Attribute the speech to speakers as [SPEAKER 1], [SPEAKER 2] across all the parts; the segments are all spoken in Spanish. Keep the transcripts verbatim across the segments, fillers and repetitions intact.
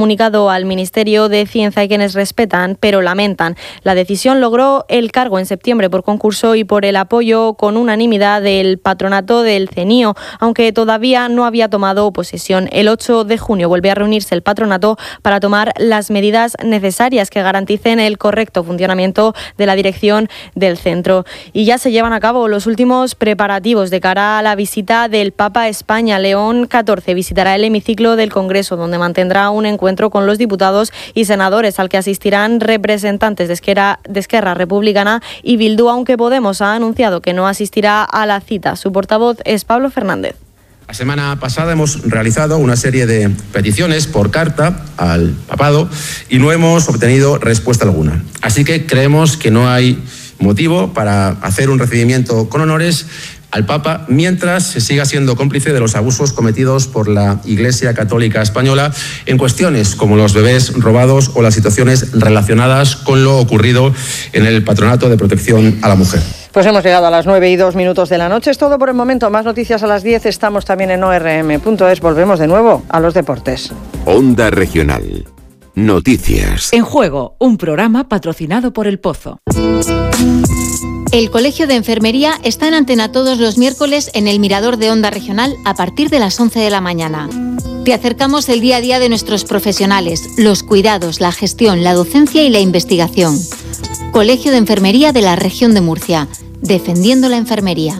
[SPEAKER 1] comunicado al Ministerio de Ciencia hay quienes respetan, pero lamentan. La decisión logró el cargo en septiembre por concurso y por el apoyo con unanimidad del patronato del CENIO, aunque todavía no había tomado posesión. El ocho de junio vuelve a reunirse el patronato para tomar las medidas necesarias que garanticen el correcto funcionamiento de la dirección del centro. Y ya se llevan a cabo los últimos preparativos de cara a la visita del Papa a España. León catorce visitará el hemiciclo del Congreso, donde mantendrá un encuentro con los diputados y senadores, al que asistirán representantes de Esquerra, de Esquerra Republicana y Bildu, aunque Podemos ha anunciado que no asistirá a la cita. Su portavoz es Pablo Fernández.
[SPEAKER 2] La semana pasada hemos realizado una serie de peticiones por carta al papado y no hemos obtenido respuesta alguna. Así que creemos que no hay motivo para hacer un recibimiento con honores al Papa mientras se siga siendo cómplice de los abusos cometidos por la Iglesia Católica Española en cuestiones como los bebés robados o las situaciones relacionadas con lo ocurrido en el Patronato de Protección a la Mujer.
[SPEAKER 3] Pues hemos llegado a las nueve y dos minutos de la noche. Es todo por el momento. Más noticias a las diez. Estamos también en O R M punto es. Volvemos de nuevo a los deportes.
[SPEAKER 4] Onda Regional. Noticias.
[SPEAKER 5] En Juego, un programa patrocinado por El Pozo.
[SPEAKER 6] El Colegio de Enfermería está en antena todos los miércoles en el Mirador de Onda Regional a partir de las once de la mañana. Te acercamos el día a día de nuestros profesionales, los cuidados, la gestión, la docencia y la investigación. Colegio de Enfermería de la Región de Murcia, defendiendo la enfermería.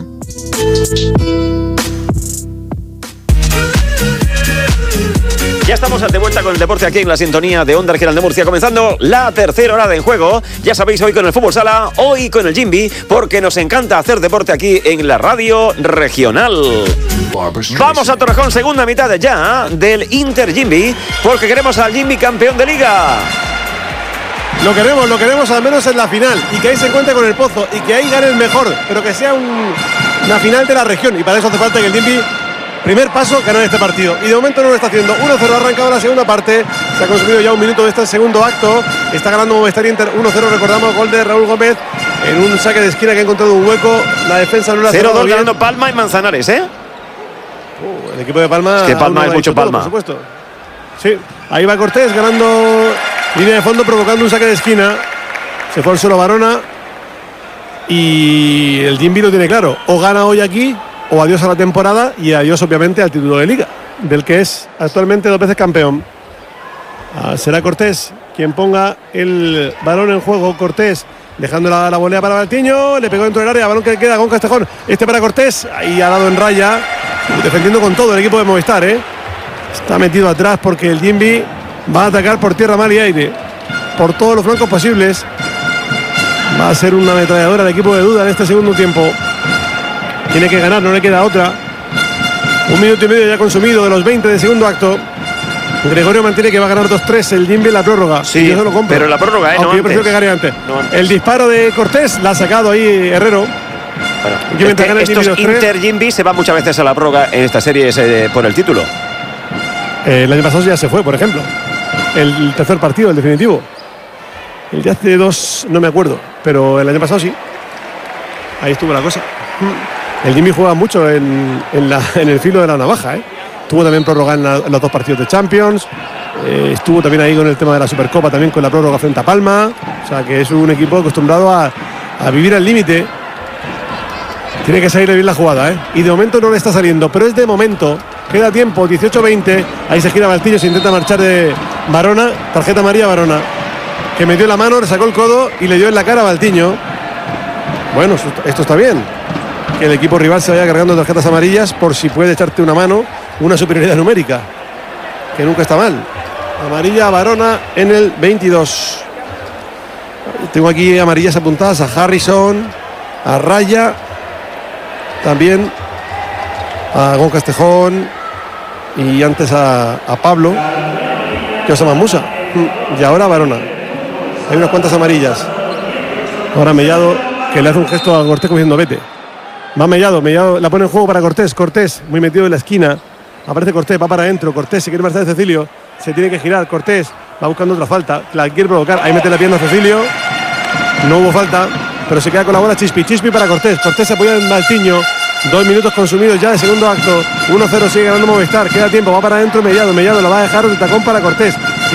[SPEAKER 7] Ya estamos de vuelta con el deporte aquí en la sintonía de Onda Regional de Murcia, comenzando la tercera hora de En Juego. Ya sabéis, hoy con el fútbol sala, hoy con el Jimby, porque nos encanta hacer deporte aquí en la radio regional. Vamos a Torrejón, segunda mitad ya del Inter Jimby, porque queremos al Jimby campeón de liga.
[SPEAKER 8] Lo queremos, lo queremos al menos en la final, y que ahí se encuentre con el Pozo, y que ahí gane el mejor, pero que sea un, una final de la región, y para eso hace falta que el Jimby, primer paso, ganar este partido, y de momento no lo está haciendo. uno cero ha arrancado la segunda parte, se ha consumido ya un minuto de este segundo acto, está ganando Movistar Inter uno cero, recordamos, gol de Raúl Gómez en un saque de esquina que ha encontrado un hueco, la defensa no la ha
[SPEAKER 7] cero dos ganando Palma y Manzanares, ¿eh?
[SPEAKER 8] Uh, el equipo de Palma,
[SPEAKER 7] es que Palma es mucho Palma,
[SPEAKER 8] todo, por supuesto. Sí, ahí va Cortés ganando línea de fondo, provocando un saque de esquina, se fue al suelo Barona, y el Jimby lo tiene claro, o gana hoy aquí o adiós a la temporada y adiós obviamente al título de liga, del que es actualmente dos veces campeón. Ah, será Cortés quien ponga el balón en juego. Cortés dejando la, la volea para Valtiño, le pegó dentro del área, balón que queda con Castejón, este para Cortés, ahí ha dado en raya, defendiendo con todo el equipo de Movistar, ¿eh? Está metido atrás porque el Jimby va a atacar por tierra, mar y aire, por todos los flancos posibles. Va a ser una ametralladora el equipo de Duda en este segundo tiempo. Tiene que ganar, no le queda otra. Un minuto y medio ya consumido de los veinte del segundo acto. Gregorio mantiene que va a ganar dos tres el Jimby en la prórroga.
[SPEAKER 7] Sí,
[SPEAKER 8] yo se lo compro,
[SPEAKER 7] pero en la prórroga, ¿eh?
[SPEAKER 8] Aunque
[SPEAKER 7] no
[SPEAKER 8] yo
[SPEAKER 7] antes.
[SPEAKER 8] prefiero que gane antes.
[SPEAKER 7] No antes.
[SPEAKER 8] El disparo de Cortés la ha sacado ahí Herrero.
[SPEAKER 7] Bueno, es que estos Inter Jimby se van muchas veces a la prórroga en esta serie eh, por el título.
[SPEAKER 8] Eh, el año pasado ya se fue, por ejemplo. El tercer partido, el definitivo. El de hace dos, no me acuerdo, pero el año pasado sí. Ahí estuvo la cosa. El Jimby juega mucho en, en, la, en el filo de la navaja, ¿eh? Estuvo también prórroga en, la, en los dos partidos de Champions. Eh, estuvo también ahí con el tema de la Supercopa, también con la prórroga frente a Palma. O sea que es un equipo acostumbrado a, a vivir al límite. Tiene que salir bien la jugada, ¿eh? Y de momento no le está saliendo, pero es de momento. Queda tiempo, dieciocho veinte. Ahí se gira Valtillo, se intenta marchar de Barona. Tarjeta amarilla Barona, que metió la mano, le sacó el codo y le dio en la cara a Valtiño. Bueno, esto está bien. Que el equipo rival se vaya cargando tarjetas amarillas por si puede echarte una mano, una superioridad numérica, que nunca está mal. Amarilla a Barona en el veintidós. Tengo aquí amarillas apuntadas a Harrison, a Raya, también a Gon Castejón y antes a, a Pablo, que os llama Musa. Y ahora Barona. Hay unas cuantas amarillas. Ahora Mellado, que le hace un gesto a Cortés como diciendo vete. Va Mellado, Mellado la pone en juego para Cortés. Cortés, muy metido en la esquina. Aparece Cortés, va para adentro. Cortés se quiere marchar de Cecilio. Se tiene que girar. Cortés va buscando otra falta. La quiere provocar. Ahí mete la pierna a Cecilio. No hubo falta, pero se queda con la bola Chispi. Chispi para Cortés. Cortés se apoya en Valtiño. Dos minutos consumidos ya de segundo acto. uno cero sigue ganando Movistar. Queda tiempo, va para adentro Mellado. Mellado la va a dejar de tacón para Cortés.